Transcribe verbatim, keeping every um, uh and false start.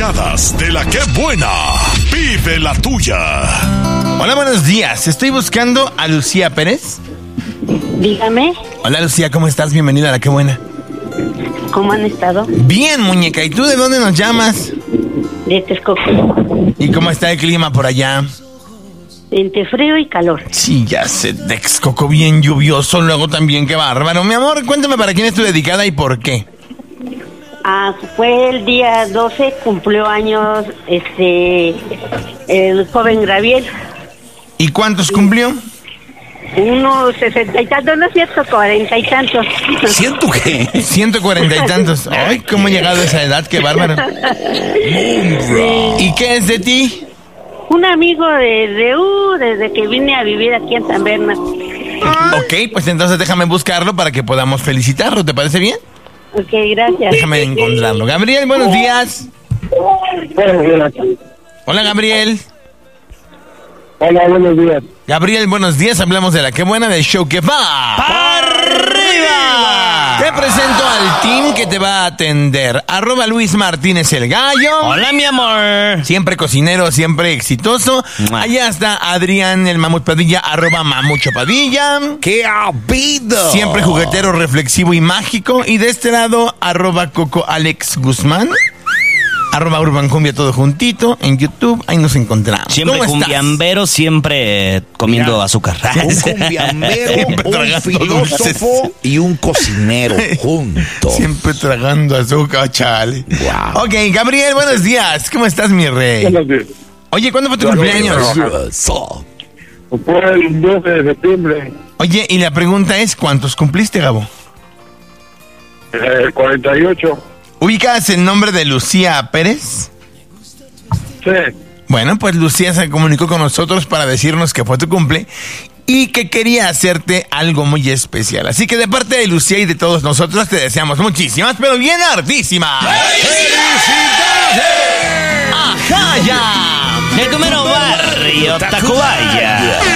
picadas de la que buena. Vive la tuya. Hola, buenos días. Estoy buscando a Lucía Pérez. Dígame. Hola, Lucía, ¿cómo estás? Bienvenida a la que buena. ¿Cómo han estado? Bien, muñeca. ¿Y tú de dónde nos llamas? De Texcoco. ¿Y cómo está el clima por allá? Entre frío y calor. Sí, ya sé, Texcoco bien lluvioso, luego también, qué bárbaro. Mi amor, cuéntame para quién es tu dedicada y por qué. Ah, fue el día doce, cumplió años este el joven Gabriel. ¿Y cuántos cumplió? Unos sesenta y tantos, no es cierto, cuarenta y tantos. ¿Siento qué? Ciento cuarenta y tantos. Ay, ¿cómo he llegado a esa edad? Qué bárbaro. ¿Y qué es de ti? Un amigo de uh, desde que vine a vivir aquí en San Bernardo. Ok, pues entonces déjame buscarlo para que podamos felicitarlo, ¿te parece bien? Ok, gracias. Déjame encontrarlo. Gabriel, buenos días. Buenos días. Hola, Gabriel. Hola, buenos días. Gabriel, buenos días. Hablamos de la que buena del show que va ¡para arriba! Te presento al team que te va a atender. Arroba Luis Martínez el Gallo. Hola, mi amor. Siempre cocinero, siempre exitoso. Mua. Allá está Adrián el Mamut Padilla, arroba Mamucho Padilla. ¡Qué habido! Siempre juguetero, reflexivo y mágico. Y de este lado, arroba Coco Alex Guzmán. Arroba Urban Cumbia, todo juntito en YouTube, ahí nos encontramos. Siempre ¿Cómo estás? cumbiambero, siempre eh, comiendo Mira, azúcar. Un cumbiambero, Siempre un tragando filósofo dulces. y un cocinero juntos. Siempre tragando azúcar, chale. Wow. Ok, Gabriel, buenos días. ¿Cómo estás, mi rey? Buenos días. Oye, ¿cuándo fue tu cumpleaños? Fue el doce de septiembre, Oye, y la pregunta es, ¿cuántos cumpliste, Gabo? eh, cuarenta y ocho. ¿Ubicas el nombre de Lucía Pérez? Sí. Bueno, pues Lucía se comunicó con nosotros para decirnos que fue tu cumple y que quería hacerte algo muy especial. Así que de parte de Lucía y de todos nosotros te deseamos muchísimas, pero bien hartísimas. ¡Felicidades! ¡Ajá, ya! El número barrio Tacubaya.